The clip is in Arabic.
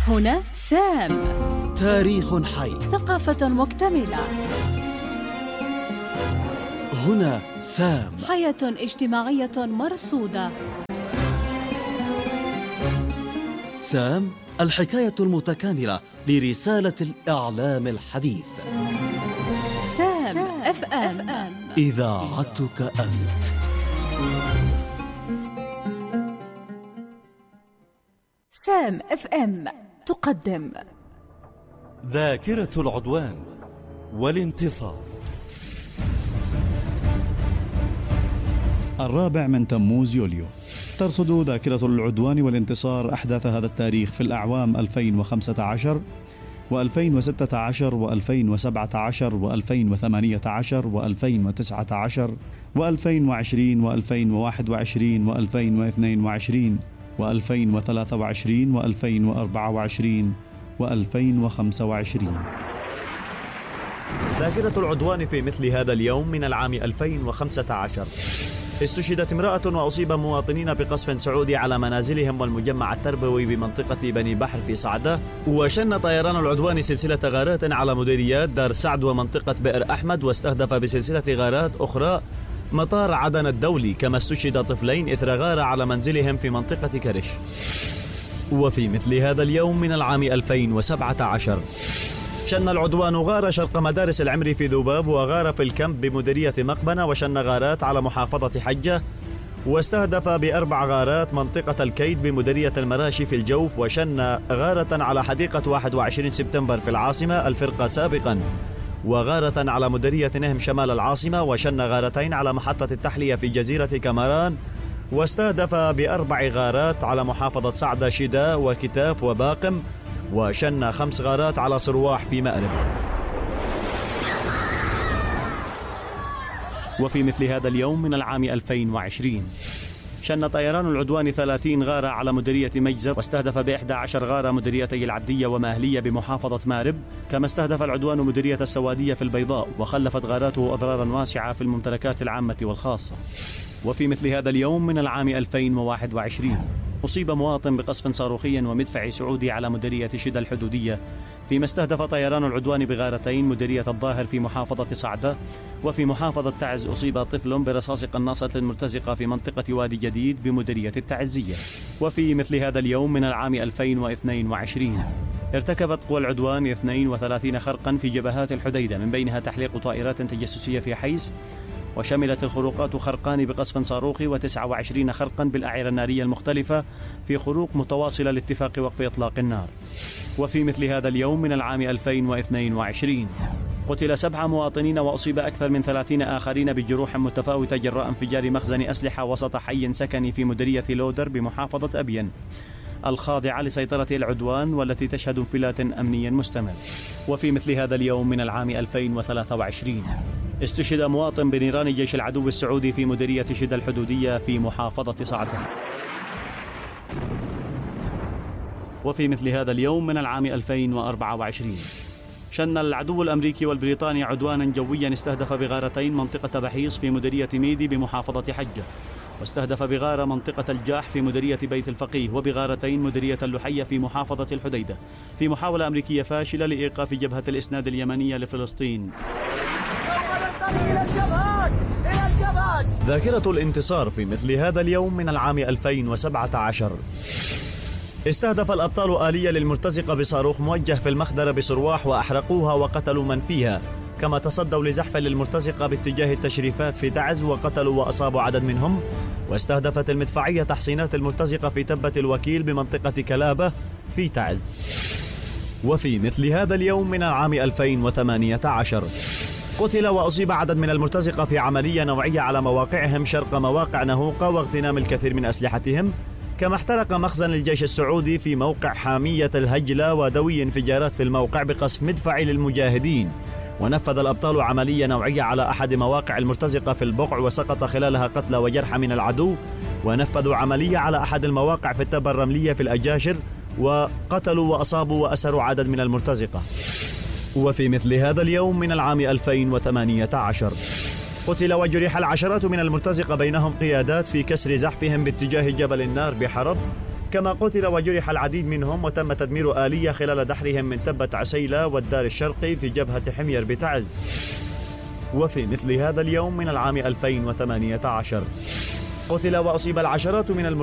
هنا سام. تاريخ حي، ثقافة مكتملة. هنا سام. حياة اجتماعية مرصودة. سام، الحكاية المتكاملة لرسالة الإعلام الحديث. سام اف ام، إذاعتك أنت. سام اف ام تقدم ذاكرة العدوان والانتصار. 4 من تموز يوليو. ترصد ذاكرة العدوان والانتصار أحداث هذا التاريخ في الأعوام 2015 و2016 و2017 و2018 و2019 و2020 و2021 و2022 و2023 و2024 و2025. ذاكرة العدوان في مثل هذا اليوم من العام 2015 استشهدت امرأة وأصيب مواطنين بقصف سعودي على منازلهم والمجمع التربوي بمنطقة بني بحر في صعدة. وشن طيران العدوان سلسلة غارات على مديريات دار سعد ومنطقة بئر أحمد، واستهدف بسلسلة غارات أخرى مطار عدن الدولي، كما استشهد طفلين إثر غارة على منزلهم في منطقة كرش. وفي مثل هذا اليوم من العام 2017 شن العدوان غارة شرق مدارس العمري في ذوباب، وغارة في الكمب بمديرية مقبنة، وشن غارات على محافظة حجة، واستهدف ب4 غارات منطقة الكيد بمديرية المراشي في الجوف، وشن غارة على حديقة 21 سبتمبر في العاصمة الفرقة سابقا، وغارة على مديرية نهم شمال العاصمة، وشن غارتين على محطة التحلية في جزيرة كامران، واستهدف ب4 غارات على محافظة صعدة شداء وكتاف وباقم، وشن 5 غارات على صرواح في مأرب. وفي مثل هذا اليوم من العام 2020 شن طيران العدوان 30 غارة على مديرية مجزر، واستهدف ب11 غارة مديريتي العبدية وماهلية بمحافظة مارب، كما استهدف العدوان مديرية السوادية في البيضاء، وخلفت غاراته أضرارا واسعة في الممتلكات العامة والخاصة. وفي مثل هذا اليوم من العام 2021 أصيب مواطن بقصف صاروخي ومدفعي سعودي على مديرية شدة الحدودية، فيما استهدف طيران العدوان بغارتين مديرية الظاهر في محافظة صعدة. وفي محافظة تعز أصيب طفل برصاص قناصة مرتزقة في منطقة وادي جديد بمديرية التعزية. وفي مثل هذا اليوم من العام 2022 ارتكبت قوى العدوان 32 خرقا في جبهات الحديدة، من بينها تحليق طائرات تجسسية في حيس، وشملت الخروقات خرقان بقصف صاروخي و29 خرقا بالأعيرة النارية المختلفة في خروق متواصلة لاتفاق وقف إطلاق النار. وفي مثل هذا اليوم من العام 2022 قتل 7 مواطنين وأصيب أكثر من 30 آخرين بجروح متفاوتة جراء انفجار مخزن أسلحة وسط حي سكني في مديرية لودر بمحافظة أبين، الخاضعة لسيطرة العدوان والتي تشهد انفلات أمني مستمر. وفي مثل هذا اليوم من العام 2023 استشهد مواطن بنيران جيش العدو السعودي في مديرية شدة الحدودية في محافظة صعدة. وفي مثل هذا اليوم من العام 2024 شن العدو الأمريكي والبريطاني عدوانا جويا استهدف بغارتين منطقة بحيص في مديرية ميدي بمحافظة حجة، واستهدف بغارة منطقة الجاح في مديرية بيت الفقيه، وبغارتين مديرية اللحية في محافظة الحديدة، في محاولة أمريكية فاشلة لإيقاف جبهة الإسناد اليمنية لفلسطين. ذاكرة الانتصار في مثل هذا اليوم من العام 2017 استهدف الأبطال آلية للمرتزقة بصاروخ موجه في المخدرة بصرواح، وأحرقوها وقتلوا من فيها، كما تصدوا لزحف للمرتزقة باتجاه التشريفات في تعز وقتلوا وأصابوا عدد منهم. واستهدفت المدفعية تحصينات المرتزقة في تبة الوكيل بمنطقة كلابة في تعز. وفي مثل هذا اليوم من العام 2018 قتل وأصيب عدد من المرتزقة في عملية نوعية على مواقعهم شرق مواقع نهوقة واغتنام الكثير من أسلحتهم، كما احترق مخزن الجيش السعودي في موقع حامية الهجلة ودوي انفجارات في الموقع بقصف مدفعي للمجاهدين. ونفذ الأبطال عملية نوعية على أحد مواقع المرتزقة في البقع وسقط خلالها قتلى وجرحى من العدو، ونفذوا عملية على أحد المواقع في التبة الرملية في الأجاشر وقتلوا وأصابوا وأسروا عدد من المرتزقة. وفي مثل هذا اليوم من العام 2018 قتل وجرح العشرات من المرتزقة بينهم قيادات في كسر زحفهم باتجاه جبل النار بحرب، كما قتل وجرح العديد منهم، وتم تدمير آلية خلال دحرهم من تبة عسيلة والدار الشرقي في جبهة حمير بتعز. وفي مثل هذا اليوم من العام 2018 قتل وأصيب العشرات من